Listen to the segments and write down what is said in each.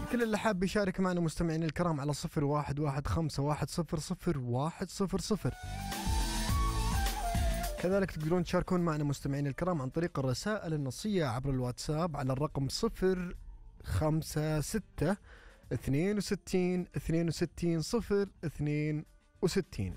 كل اللي حاب يشارك معنا مستمعين الكرام على 0115100100. كذلك تقدرون تشاركون معنا مستمعين الكرام عن طريق الرسائل النصية عبر الواتساب على الرقم 056-62-62-062.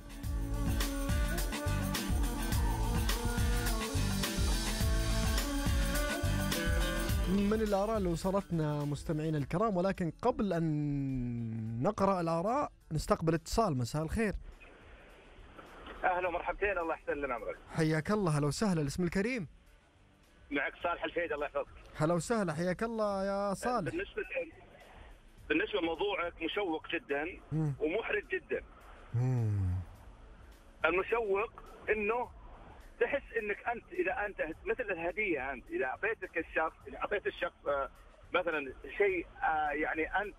من الآراء اللي وصلتنا مستمعين الكرام، ولكن قبل أن نقرأ الآراء نستقبل اتصال. مساء الخير. اهلا ومرحبتين، الله يحسن لنا عمرك. حياك الله. هلا وسهلا. الاسم الكريم؟ معك صالح الفيد، الله يحفظك. هلا وسهلا، حياك الله يا صالح. بالنسبه لموضوعك مشوق جدا ومحرج جدا. المشوق انه تحس انك انت اذا انت مثل الهديه، انت اذا اعطيت الشخص مثلا شيء يعني انت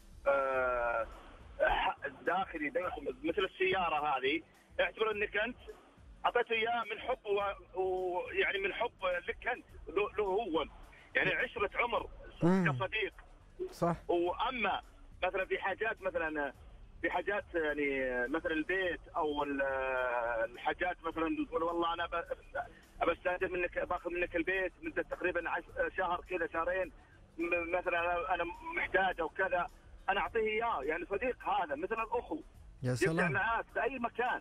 داخلي مثل السياره هذه، اعتبر انك انت اعطيته اياه من حب ويعني من حب لك انت له هو، يعني عشره عمر كصديق. صح. واما مثلا في حاجات يعني مثلا البيت او الحاجات، مثلا تقول والله انا بستهدف منك، باخذ منك البيت مده تقريبا شهر كذا شهرين، مثلا انا محتاج او كذا، انا اعطيه اياه. يعني صديق هذا مثل الاخو، يا سلام، يرجع معاك في اي مكان.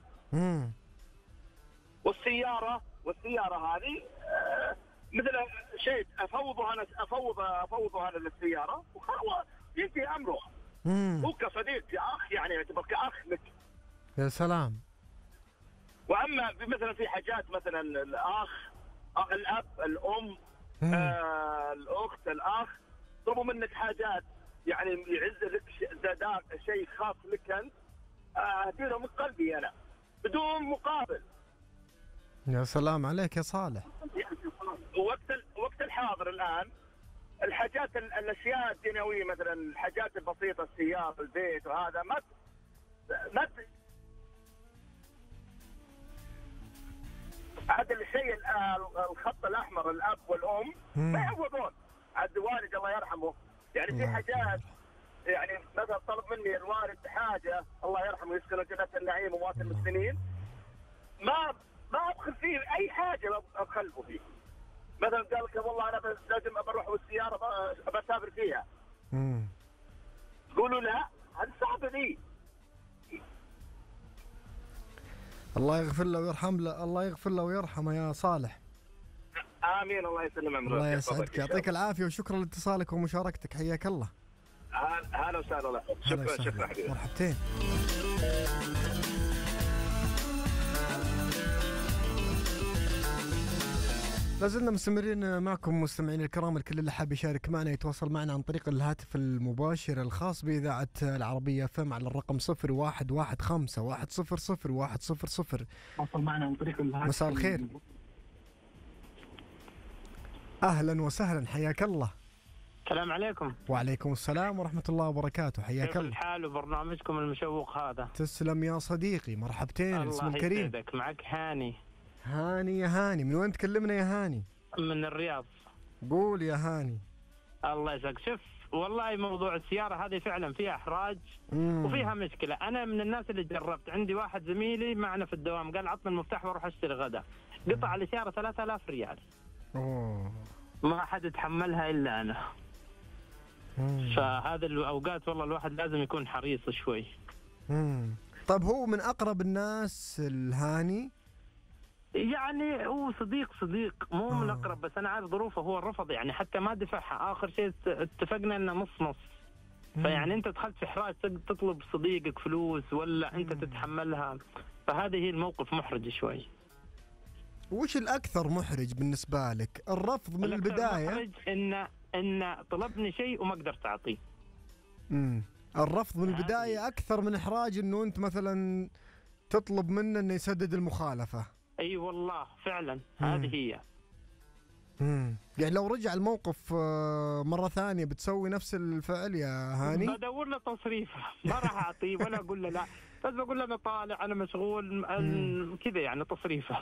والسياره هذه مثل شيء افوضها انا للسياره وينتهي امره. هو كصديق كاخ، يعني يعتبر كاخ لك. يا سلام. واما مثلا في حاجات مثلا الاخ، الاب، الام، الاخت، الاخ، طلبوا منك حاجات يعني يعز لك شيء خاص لك انت، اهديله من قلبي انا بدون مقابل. يا سلام عليك يا صالح. وقت الحاضر الان الاشياء الدنيويه، مثلا الحاجات البسيطه، السيارة، البيت، وهذا ما هذا الشيء الخط الاحمر، الاب والام ما يعوضون. عاد الوالد الله يرحمه، يعني في حاجات يعني مثلا طلب مني الوالد حاجه، الله يرحمه يسكنه جنة النعيم وموات المسلمين، ما ابخل فيه اي حاجه، ابخلفه فيه. مثلا قال لك والله انا لازم بروح بالسياره بسافر فيها، قولوا لا، هذا صعب لي. الله يغفر له ويرحم له، الله يغفر له ويرحمه يا صالح. امين، الله يسلم عمرك. الله يسعدك، يعطيك العافيه، وشكرا لاتصالك ومشاركتك. حياك الله. هلا وسهلا. الله شكرا حبيبي. مرحبتين. لازلنا مستمرين معكم مستمعين الكرام. الكل اللي حاب يشارك معنا يتواصل معنا عن طريق الهاتف المباشر الخاص بإذاعة العربية FM على الرقم 0115100100. تواصل معنا عن طريق الهاتف. مساء الخير. أهلا وسهلا، حياك الله. السلام عليكم. وعليكم السلام ورحمة الله وبركاته. حياك الله. كيف الحال وبرنامجكم المشوق هذا؟ تسلم يا صديقي، مرحبتين. اسم الكريم؟ الله يسعدك. معك هاني. هاني يا هاني، من وين تكلمنا يا هاني؟ من الرياض. قول يا هاني. الله يسعدك. شوف والله موضوع السيارة هذه فعلا فيها إحراج وفيها مشكلة. أنا من الناس اللي جربت، عندي واحد زميلي معنا في الدوام قال عطني المفتاح واروح أشتري غدا، قطع السيارة 3000 ريال. ما حد يتحملها إلا أنا. فهذا الأوقات والله الواحد لازم يكون حريص شوي. طيب هو من أقرب الناس الهاني؟ يعني هو صديق مو من أقرب، بس أنا عارف ظروفه. هو الرفض يعني، حتى ما دفعها. آخر شيء اتفقنا إنه نص. فيعني أنت دخلت في حراج تطلب صديقك فلوس ولا أنت تتحملها، فهذه هي الموقف محرج شوي. وش الأكثر محرج بالنسبة لك؟ الرفض من البداية؟ محرج إن طلبني شيء وما قدرت أعطيه. الرفض من البداية أكثر من إحراج إنه أنت مثلا تطلب منه إنه يسدد المخالفة. أي والله فعلا هذه هي. يعني لو رجع الموقف مرة ثانية بتسوي نفس الفعل يا هاني؟ بدور له تصريفه، ما راح أعطيه ولا أقول له لا، بس بقول له أنا طالع، أنا مشغول كذا، يعني تصريفه.